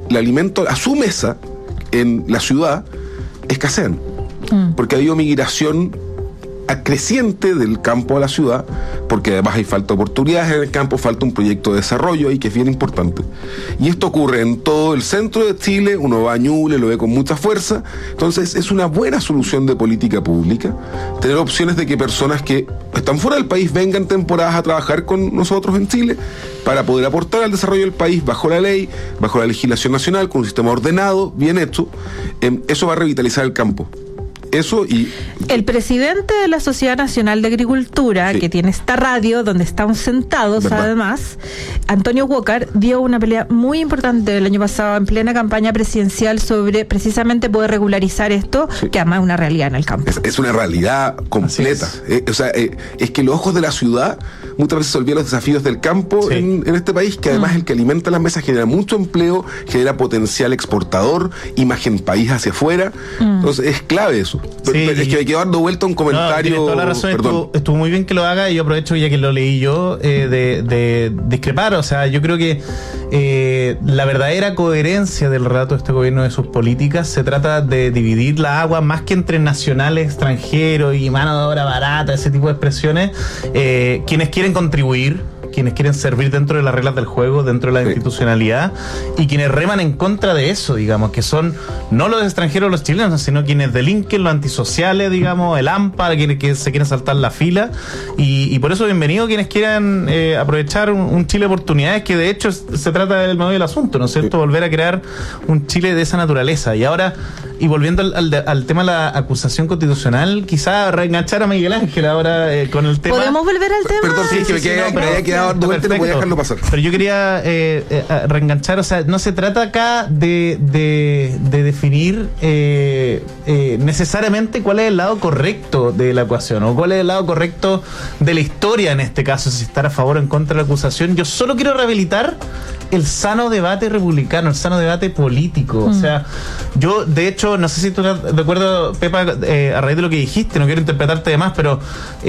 el alimento a su mesa en la ciudad escasean. Porque ha habido migración creciente del campo a la ciudad, porque además hay falta de oportunidades en el campo, falta un proyecto de desarrollo ahí que es bien importante. Y esto ocurre en todo el centro de Chile, uno va a Ñuble, lo ve con mucha fuerza. Entonces es una buena solución de política pública tener opciones de que personas que están fuera del país vengan temporadas a trabajar con nosotros en Chile para poder aportar al desarrollo del país bajo la ley, bajo la legislación nacional, con un sistema ordenado, bien hecho. Eso va a revitalizar el campo. Eso. Y el presidente de la Sociedad Nacional de Agricultura, sí, que tiene esta radio donde estamos sentados, ¿verdad? Además, Antonio Walker dio una pelea muy importante el año pasado en plena campaña presidencial sobre precisamente poder regularizar esto, sí, que además es una realidad en el campo. Es una realidad completa. Es que los ojos de la ciudad muchas veces se olvidan los desafíos del campo, sí, en este país, que además es el que alimenta las mesas, genera mucho empleo, genera potencial exportador, imagen país hacia afuera. Entonces es clave eso. Sí, es que me quedo dando vuelta un comentario. No, toda la razón. Estuvo muy bien que lo haga, y yo aprovecho, ya que lo leí yo, de discrepar. O sea, yo creo que la verdadera coherencia del relato de este gobierno, de sus políticas, se trata de dividir la agua más que entre nacionales, extranjeros y mano de obra barata, ese tipo de expresiones. Quienes quieren contribuir, quienes quieren servir dentro de las reglas del juego, dentro de la institucionalidad, y quienes reman en contra de eso, digamos, que son no los extranjeros, los chilenos, sino quienes delinquen, los antisociales, digamos, el AMPA, quienes que se quieren saltar la fila, y por eso bienvenido quienes quieran aprovechar un Chile de oportunidades, que de hecho se trata del medio del asunto, ¿no es cierto? Volver a crear un Chile de esa naturaleza. Y ahora, y volviendo al tema de la acusación constitucional, quizá reenganchar a Miguel Ángel ahora con el tema. ¿Podemos volver al tema? Perdón, sí, que había quedado dando vuelta, no voy a dejarlo pasar. Pero yo quería reenganchar, o sea, no se trata acá de definir necesariamente cuál es el lado correcto de la ecuación, o cuál es el lado correcto de la historia en este caso, si estar a favor o en contra de la acusación. Yo solo quiero rehabilitar el sano debate republicano, el sano debate político. O sea, yo, de hecho, no sé si tú estás de acuerdo, Pepa, a raíz de lo que dijiste, no quiero interpretarte de más, pero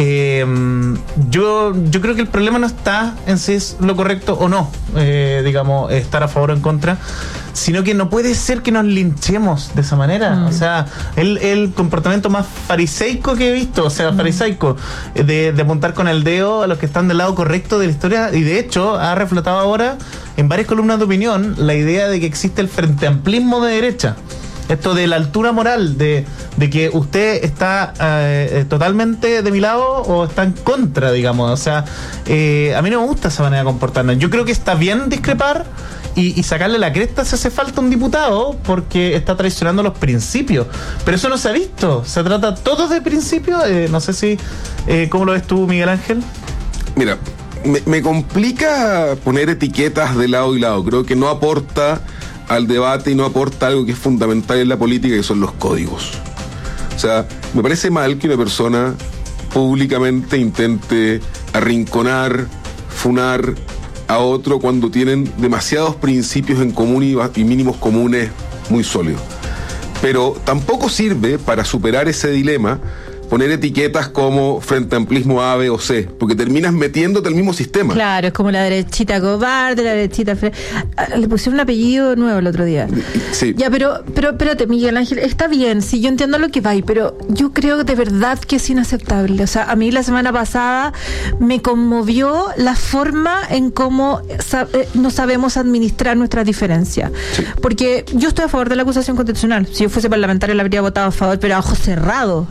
yo creo que el problema no está en si es lo correcto o no, digamos, estar a favor o en contra, sino que no puede ser que nos linchemos de esa manera. O sea, el comportamiento más fariseico que he visto, o sea, fariseico, de apuntar con el dedo a los que están del lado correcto de la historia, y de hecho ha reflotado ahora en varias columnas de opinión la idea de que existe el frente amplismo de derecha. Esto de la altura moral, de que usted está totalmente de mi lado o está en contra, digamos. O sea, a mí no me gusta esa manera de comportarnos. Yo creo que está bien discrepar y sacarle la cresta si hace falta un diputado, porque está traicionando los principios. Pero eso no se ha visto. Se trata todo de principios. No sé si... ¿cómo lo ves tú, Miguel Ángel? Mira, me complica poner etiquetas de lado y lado. Creo que no aporta al debate y no aporta algo que es fundamental en la política, que son los códigos. O sea, me parece mal que una persona públicamente intente arrinconar, funar a otro cuando tienen demasiados principios en común y mínimos comunes muy sólidos. Pero tampoco sirve para superar ese dilema poner etiquetas como frente amplismo A, B o C, porque terminas metiéndote al mismo sistema. Claro, es como la derechita cobarde, la derechita... Le pusieron un apellido nuevo el otro día. Sí. Ya, pero espérate, Miguel Ángel, está bien, sí, yo entiendo lo que va, pero yo creo de verdad que es inaceptable. O sea, a mí la semana pasada me conmovió la forma en cómo no sabemos administrar nuestras diferencias. Sí. Porque yo estoy a favor de la acusación constitucional. Si yo fuese parlamentario la habría votado a favor, pero a ojos cerrados,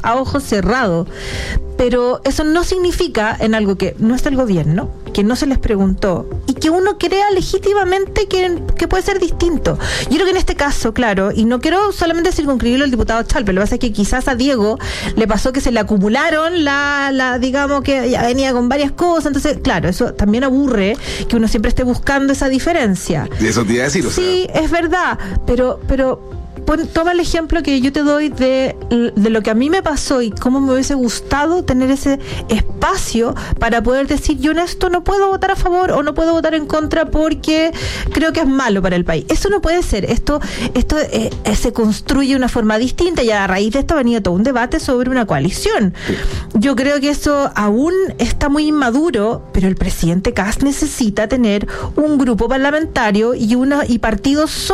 pero eso no significa en algo que no está el gobierno, que no se les preguntó y que uno crea legítimamente que puede ser distinto. Yo creo que en este caso, claro, y no quiero solamente circunscribirlo al diputado Chalpe, lo que pasa es que quizás a Diego le pasó que se le acumularon digamos que ya venía con varias cosas, entonces claro, eso también aburre que uno siempre esté buscando esa diferencia. Y eso te iba a decir, sí, es verdad, pero toma el ejemplo que yo te doy de lo que a mí me pasó y cómo me hubiese gustado tener ese espacio para poder decir, yo en esto no puedo votar a favor o no puedo votar en contra porque creo que es malo para el país. Eso no puede ser. Esto se construye de una forma distinta, y a raíz de esto ha venido todo un debate sobre una coalición. Yo creo que eso aún está muy inmaduro, pero el presidente Kast necesita tener un grupo parlamentario y partidos